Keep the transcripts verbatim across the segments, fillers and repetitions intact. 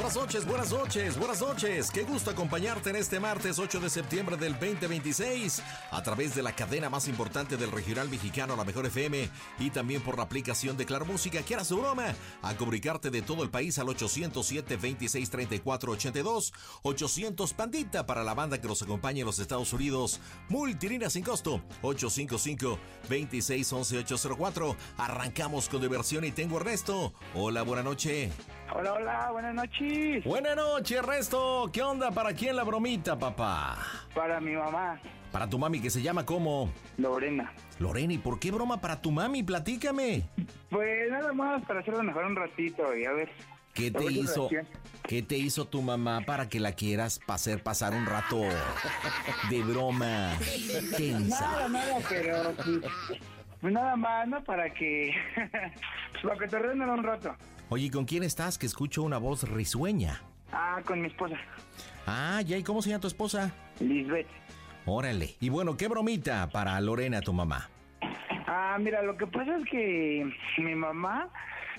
Buenas noches, buenas noches, buenas noches. Qué gusto acompañarte en este martes ocho de septiembre del veinte veintiséis a través de la cadena más importante del regional mexicano, la Mejor F M, y también por la aplicación de Claro Música. ¿Quieras su broma? A comunicarte de todo el país al ochocientos siete, veintiséis, treinta y cuatro, ochenta y dos, ochocientos Pandita para la banda que nos acompaña en los Estados Unidos. Multilínea sin costo, ocho cinco cinco, veintiséis, once, ochocientos cuatro. Arrancamos con diversión y tengo a Ernesto. Hola, buena noche. Hola, hola, buenas noches. Buenas noches, Ernesto. ¿Qué onda? ¿Para quién la bromita, papá? Para mi mamá. Para tu mami, que se llama ¿cómo? Lorena. Lorena, ¿y por qué broma para tu mami? Platícame. Pues nada más para hacerlo mejor un ratito y a ver. ¿Qué te hizo? ¿Qué te hizo tu mamá para que la quieras hacer pasar un rato de broma tensa? Nada, nada, pero pues, pues nada más, ¿no? Para que pues para que te ríen un rato. Oye, ¿con quién estás? Que escucho una voz risueña. Ah, con mi esposa. Ah, ya, ¿y cómo se llama tu esposa? Lisbeth. Órale. Y bueno, ¿qué bromita para Lorena, tu mamá? Ah, mira, lo que pasa es que mi mamá,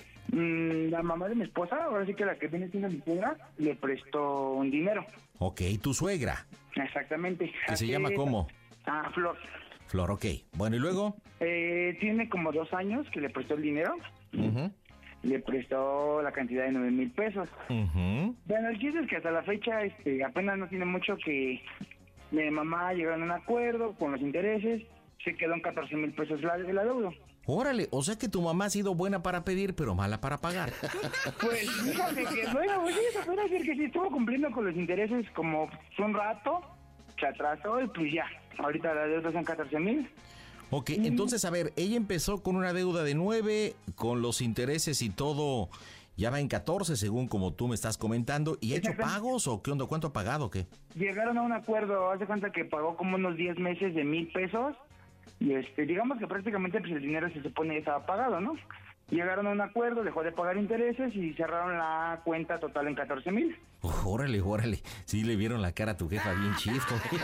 mmm, la mamá de mi esposa, ahora sí que la que viene siendo mi suegra, le prestó un dinero. Ok, tu suegra. Exactamente. ¿Que se llama cómo? Ah, Flor. Flor, ok. Bueno, ¿y luego? Eh, tiene como dos años que le prestó el dinero. Uh-huh. Le prestó la cantidad de nueve mil pesos. Uh-huh. Bueno, el chiste es que hasta la fecha este, apenas no tiene mucho que mi mamá llegó a un acuerdo con los intereses. Se quedó en catorce mil pesos la, la deuda. Órale, o sea que tu mamá ha sido buena para pedir, pero mala para pagar. Pues fíjate que, bueno, pues sí, se puede decir que sí, estuvo cumpliendo con los intereses como un rato, se atrasó y pues ya. Ahorita la deuda son catorce mil. Ok, entonces, a ver, ella empezó con una deuda de nueve, con los intereses y todo, ya va en catorce, según como tú me estás comentando. ¿Y ha hecho pagos o qué onda? ¿Cuánto ha pagado o qué? Llegaron a un acuerdo, hace cuenta que pagó como unos diez meses de mil pesos. Y este, digamos que prácticamente pues el dinero se supone que estaba pagado, ¿no? Llegaron a un acuerdo, dejó de pagar intereses y cerraron la cuenta total en catorce mil. Oh, órale, órale. Sí le vieron la cara a tu jefa bien chido.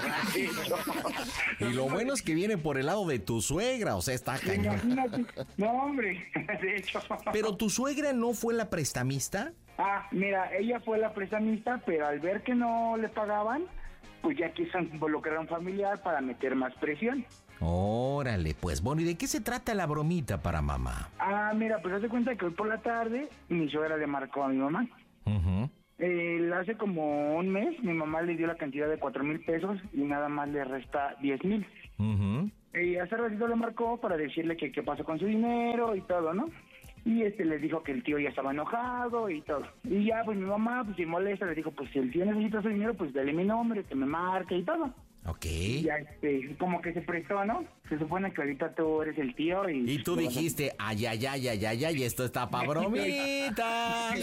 Y lo bueno es que viene por el lado de tu suegra, o sea, está cañón. No, hombre, de hecho. ¿Pero tu suegra no fue la prestamista? Ah, mira, ella fue la prestamista, pero al ver que no le pagaban, pues ya quiso involucrar a un familiar para meter más presión. Órale, pues bueno, ¿y de qué se trata la bromita para mamá? Ah, mira, pues hace cuenta que hoy por la tarde mi suegra le marcó a mi mamá. Uh-huh. Eh, hace como un mes mi mamá le dio la cantidad de cuatro mil pesos y nada más le resta diez mil. Uh-huh. Y hace ratito le marcó para decirle que qué pasó con su dinero y todo, ¿no? Y este le dijo que el tío ya estaba enojado y todo. Y ya, pues mi mamá, pues si molesta, le dijo, pues si el tío necesita su dinero, pues dale mi nombre, que me marque y todo. Ok. Y ya, este, como que se prestó, ¿no? Se supone que ahorita tú eres el tío y... Y tú dijiste, ay, ay, ay, ay, ay, ay, esto está pa' bromita.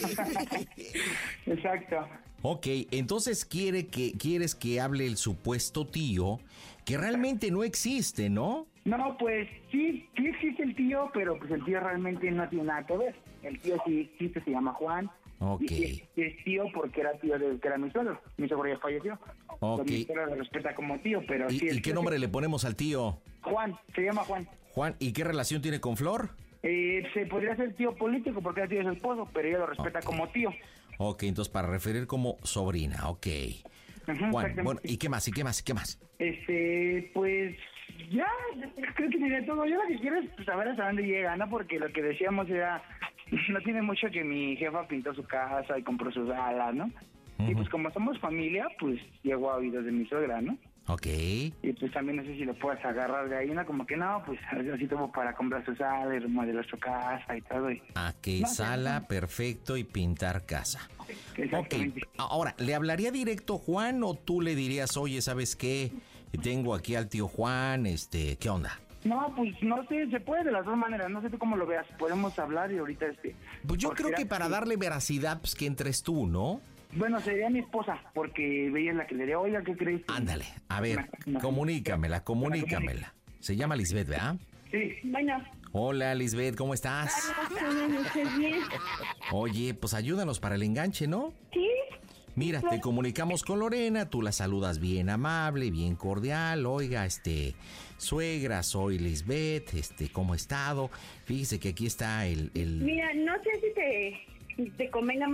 Exacto. Ok, entonces quiere que, quieres que hable el supuesto tío, que realmente no existe, ¿no? No, pues sí, sí existe el tío, pero pues el tío realmente no tiene nada que ver. El tío sí existe, se llama Juan. Ok. Y es, es tío porque era tío de que era mi suegro. Mi suegro ya falleció. Ok. Mi suegro lo respeta como tío, pero ¿Y, sí... ¿y qué nombre le ponemos al tío? Juan, se llama Juan. Juan, ¿y qué relación tiene con Flor? Eh, se podría ser tío político porque era tío de su esposo, pero ella lo respeta okay. como tío. Ok, entonces para referir como sobrina, ok. Ajá, Juan, bueno, ¿y qué más? ¿Y qué más? ¿Y qué más? Este, pues ya, creo que sería todo. Yo lo que quiero es saber hasta dónde llega, ¿no? Porque lo que decíamos era, no tiene mucho que mi jefa pintó su casa y compró sus alas, ¿no? Uh-huh. Y pues como somos familia, pues llegó a oídos de mi suegra, ¿no? Ok. Y pues también no sé si lo puedes agarrar de ahí, ¿no? Como que no, pues así tuvo para comprar sus alas, remodelar su casa y todo. Y... ¿A qué no, sala, no. Perfecto, y pintar casa? Exactamente. Ok, ahora, ¿le hablaría directo Juan o tú le dirías, oye, ¿sabes qué? Tengo aquí al tío Juan, este, ¿qué onda? No, pues no sé, se puede de las dos maneras, no sé tú cómo lo veas, podemos hablar y ahorita este... Pues yo creo que para que... darle veracidad, pues que entres tú, ¿no? Bueno, sería mi esposa, porque ella es la que le diría, oiga, ¿qué crees? Ándale, a ver, no, no, comunícamela, comunícamela. Se llama Lisbeth, ¿verdad? Sí. Bueno. Hola, Lisbeth, ¿cómo estás? Hola, bien. Oye, pues ayúdanos para el enganche, ¿no? Sí. Mira, te comunicamos con Lorena, tú la saludas bien amable, bien cordial. Oiga, este, suegra, soy Lisbeth, este, ¿cómo ha estado? Fíjese que aquí está el... el... Mira, no sé si te, te convenga más.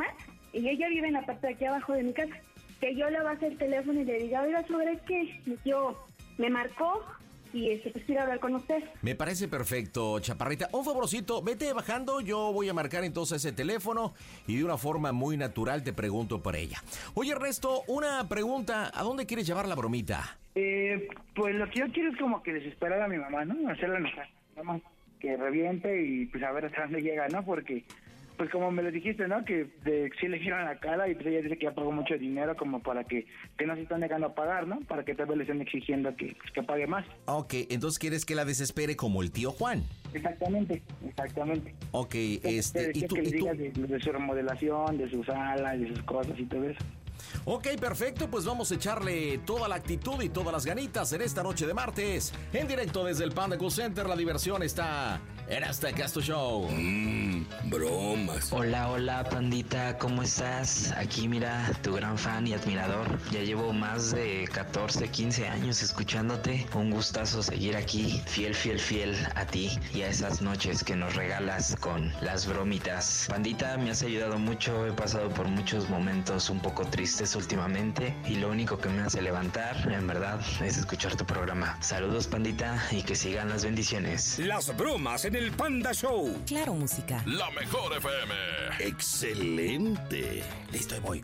y ella vive en la parte de aquí abajo de mi casa, que yo le baje el teléfono y le diga, oiga, ¿sobre qué? Mi tío me marcó y este, pues quiero hablar con usted. Me parece perfecto, Chaparrita. Un favorcito, vete bajando, yo voy a marcar entonces ese teléfono y de una forma muy natural te pregunto por ella. Oye, Ernesto, una pregunta, ¿a dónde quieres llevar la bromita? Eh, pues lo que yo quiero es como que desesperar a mi mamá, ¿no? Hacerla enojar, nada más que reviente y pues a ver hasta dónde llega, ¿no? Porque, pues como me lo dijiste, ¿no? Que de, sí le giran la cara y pues ella dice que ya pagó mucho dinero como para que, que no se están dejando a pagar, ¿no? Para que tal vez le estén exigiendo que, pues, que pague más. Ok, entonces quieres que la desespere como el tío Juan. Exactamente, exactamente. Ok, este, ¿Y y tú, que le y tú... digas de, de su remodelación, de sus alas, de sus cosas y todo eso. Ok, perfecto, pues vamos a echarle toda la actitud y todas las ganitas en esta noche de martes. En directo desde el Panda Cool Center, la diversión está en Hasta Casto Show. Mmm, bromas. Hola, hola, pandita, ¿cómo estás? Aquí mira, tu gran fan y admirador. Ya llevo más de catorce, quince años escuchándote. Un gustazo seguir aquí, fiel, fiel, fiel a ti y a esas noches que nos regalas con las bromitas. Pandita, me has ayudado mucho, he pasado por muchos momentos un poco tristes últimamente y lo único que me hace levantar, en verdad, es escuchar tu programa. Saludos, pandita, y que sigan las bendiciones. Las bromas en el Panda Show. Claro, música. La mejor F M. Excelente. Listo, ahí voy.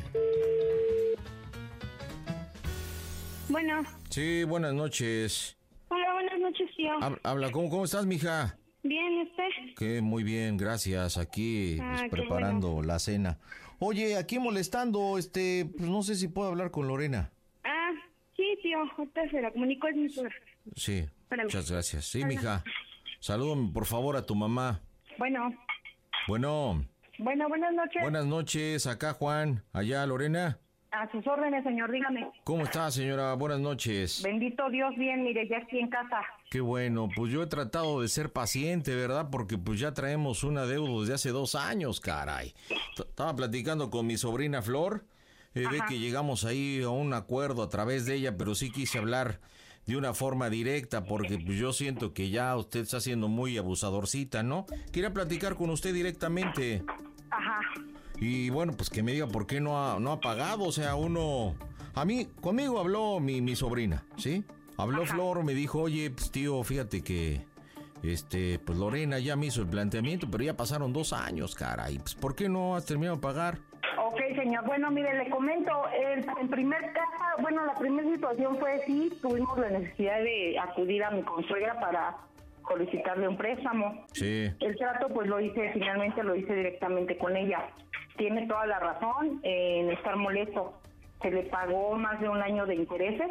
Bueno. Sí, buenas noches. Hola, buenas noches, tío. Hab- Habla, ¿cómo, cómo estás, mija? Bien, ¿y usted? Que muy bien, gracias. Aquí Ah, pues, qué preparando bueno. la cena. Oye, aquí molestando, este, pues no sé si puedo hablar con Lorena. Ah, sí, tío, ahorita se la comunico, es mi suegra. Sí, Espérame. muchas gracias. Sí, Hola. mija. Salúdame, por favor, a tu mamá. Bueno, Bueno, bueno, buenas noches. buenas noches. Acá Juan, allá Lorena. A sus órdenes, señor, dígame. ¿Cómo está, señora? Buenas noches. Bendito Dios, bien, mire, ya estoy en casa. Qué bueno, pues yo he tratado de ser paciente, ¿verdad? Porque pues ya traemos una deuda desde hace dos años, caray. T- Estaba platicando con mi sobrina Flor, eh, ve Ajá. que llegamos ahí a un acuerdo a través de ella, pero sí quise hablar de una forma directa porque pues yo siento que ya usted está siendo muy abusadorcita, ¿no? Quería platicar con usted directamente. Ajá. Y bueno, pues que me diga por qué no ha, no ha pagado, o sea, uno... A mí, conmigo habló mi, mi sobrina, ¿sí? Habló Ajá. Flor, me dijo, oye, pues tío, fíjate que, este, pues Lorena ya me hizo el planteamiento, pero ya pasaron dos años, caray, pues ¿por qué no has terminado de pagar? Ok, señor. Bueno, mire, le comento, el, en primer caso, bueno, la primera situación fue sí, tuvimos la necesidad de acudir a mi consuegra para solicitarle un préstamo. Sí, El trato, pues lo hice, finalmente lo hice directamente con ella. Tiene toda la razón en estar molesto. Se le pagó más de un año de intereses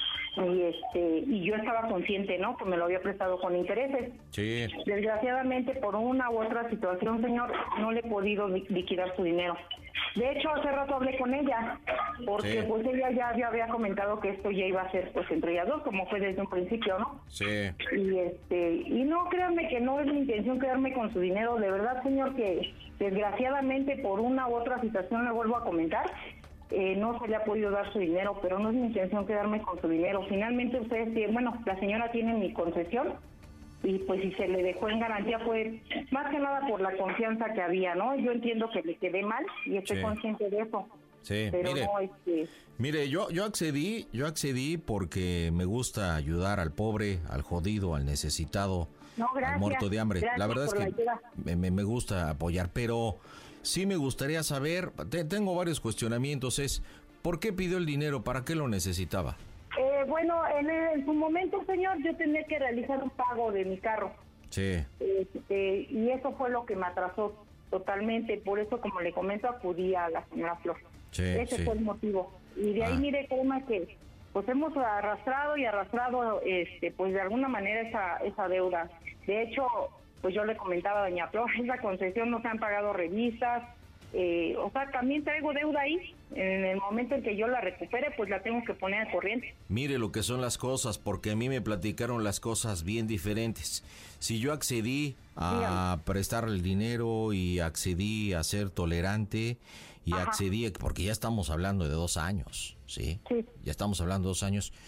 y este y yo estaba consciente, ¿no? Que me lo había prestado con intereses. sí, Desgraciadamente, por una u otra situación, señor, no le he podido li- liquidar su dinero. De hecho, hace rato hablé con ella, porque Sí. pues ella ya, ya había comentado que esto ya iba a ser pues entre ellas dos, como fue desde un principio, ¿no? sí. Y este y no, créanme que no es mi intención quedarme con su dinero, de verdad, señor, que desgraciadamente por una u otra situación, le vuelvo a comentar, eh, no se le ha podido dar su dinero, pero no es mi intención quedarme con su dinero. Finalmente ustedes tienen, bueno, la señora tiene mi concesión y pues si se le dejó en garantía fue más que nada por la confianza que había, ¿no? Yo entiendo que le quedé mal y estoy Sí. consciente de eso. Sí, pero mire. no, este... Mire, yo, yo accedí, yo accedí porque me gusta ayudar al pobre, al jodido, al necesitado, No, gracias, al muerto de hambre. gracias La verdad es por la que ayuda. me, me- me gusta apoyar, pero sí me gustaría saber, te- tengo varios cuestionamientos, es, ¿por qué pidió el dinero? ¿Para qué lo necesitaba? Eh, bueno, en, en su momento, señor, yo tenía que realizar un pago de mi carro. Sí, Este, y eso fue lo que me atrasó totalmente. Por eso, como le comento, acudí a la señora Flor. sí, Ese sí. fue el motivo. Y de ahí, Ah. mire, créeme que pues hemos arrastrado y arrastrado, este, pues de alguna manera esa, esa deuda. De hecho, pues yo le comentaba a doña Flor, esa concesión no se han pagado revistas. Eh, o sea, también traigo deuda ahí. En el momento en que yo la recupere, pues la tengo que poner al corriente. Mire lo que son las cosas, porque a mí me platicaron las cosas bien diferentes. Si yo accedí a prestarle el dinero y accedí a ser tolerante y Ajá. accedí, a- porque ya estamos hablando de dos años, ¿sí? Sí. Ya estamos hablando de dos años.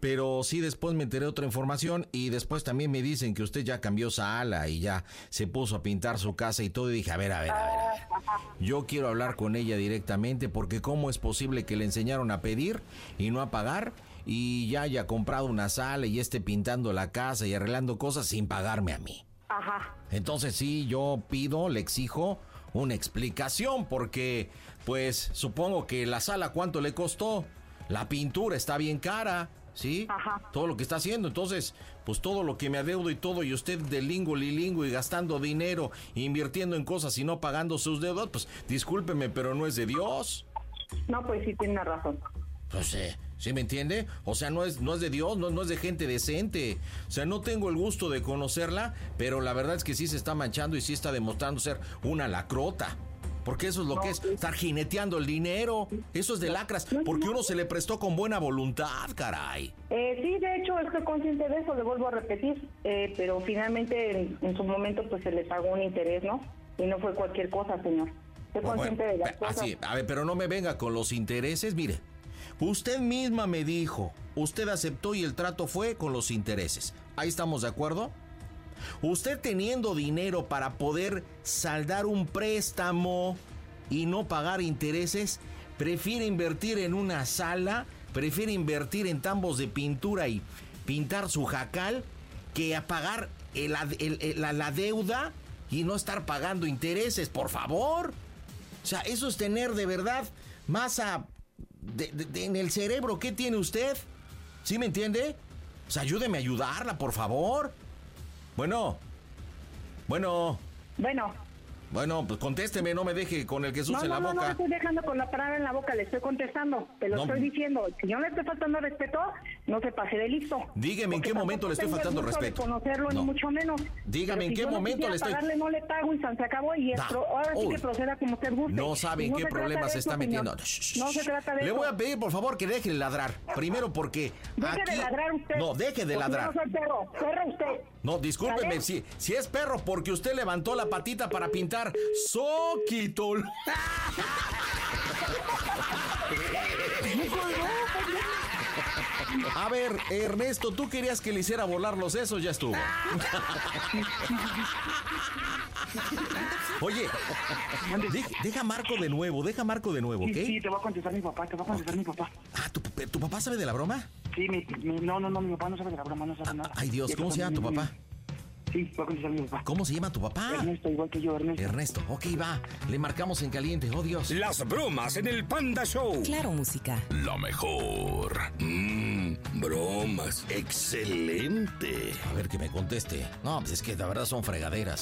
Pero sí, después me enteré de otra información y después también me dicen que usted ya cambió sala y ya se puso a pintar su casa y todo. Y dije, a ver, a ver, a ver, a ver. Yo quiero hablar con ella directamente porque ¿cómo es posible que le enseñaron a pedir y no a pagar? Y ya haya comprado una sala y esté pintando la casa y arreglando cosas sin pagarme a mí. Ajá. Entonces sí, yo pido, le exijo una explicación porque, pues, supongo que la sala, ¿cuánto le costó? La pintura está bien cara, ¿sí? Ajá. Todo lo que está haciendo, entonces, pues todo lo que me adeudo y todo, y usted de lingo lilingo y gastando dinero, invirtiendo en cosas y no pagando sus deudas, pues, discúlpeme, pero no es de Dios. No, pues sí, tiene razón. Pues sí, ¿sí me entiende? O sea, no es, no es de Dios, no, no es de gente decente. O sea, no tengo el gusto de conocerla, pero la verdad es que sí se está manchando y sí está demostrando ser una lacrota. Porque eso es lo que es, estar jineteando el dinero. Eso es de lacras, porque uno se le prestó con buena voluntad, caray. Eh, sí, de hecho, estoy consciente de eso, le vuelvo a repetir, eh, pero finalmente en, en su momento pues se le pagó un interés, ¿no? Y no fue cualquier cosa, señor. Estoy Bueno, consciente de las pe- cosas. así, a ver, pero no me venga con los intereses, mire. Usted misma me dijo, usted aceptó y el trato fue con los intereses. ¿Ahí estamos de acuerdo? Usted teniendo dinero para poder saldar un préstamo y no pagar intereses, prefiere invertir en una sala, prefiere invertir en tambos de pintura y pintar su jacal, que a pagar el, el, el, la, la deuda y no estar pagando intereses, por favor. O sea, eso es tener de verdad masa de, de, de, en el cerebro. ¿Qué tiene usted? ¿Sí me entiende? O sea, ayúdeme a ayudarla, por favor. Bueno, bueno, Bueno. bueno, pues contésteme, no me deje con el Jesús No, en no, la no, no boca. me estoy dejando con la palabra en la boca, le estoy contestando, te lo No. estoy diciendo. Si yo le estoy faltando respeto, no se pase de listo. Dígame en Porque qué momento tampoco le estoy tengo el faltando gusto de respeto. conocerlo, No. ni mucho menos. Dígame Pero en si qué yo no momento quisiera le estoy- pagarle, no le pago y se acabó y Da. esto, ahora sí Uy. que proceda como usted guste. No sabe Y en no qué se trata problemas de se eso, está señor. metiendo. Shh, shh, No se shh. trata de Le eso. voy a pedir, por favor, que deje de ladrar. Primero porque Deje aquí... de ladrar usted. No, deje de porque ladrar. Yo no soy perro, perro usted. No, discúlpeme, ¿Sale? si, si es perro porque usted levantó la patita para pintar Xochitl. A ver, Ernesto, ¿tú querías que le hiciera volar los sesos? Ya estuvo. Oye, deja, deja Marco de nuevo, deja Marco de nuevo, ¿ok? Sí, sí, te va a contestar mi papá, te va a contestar mi papá. Ah, ¿tu, ¿tu papá sabe de la broma? Sí, mi, mi- no, no, no, mi papá no sabe de la broma, no sabe nada. Ay, Dios, Ya ¿cómo se pasó llama tu mi- papá? Sí, va a contestar mi papá. ¿Cómo se llama tu papá? Ernesto, igual que yo, Ernesto. Ernesto, ok, va. Le marcamos en caliente, oh Dios. Las bromas en el Panda Show. Claro, música. La mejor. Mmm, bromas. Excelente. A ver que me conteste. No, pues es que la verdad son fregaderas, ¿eh?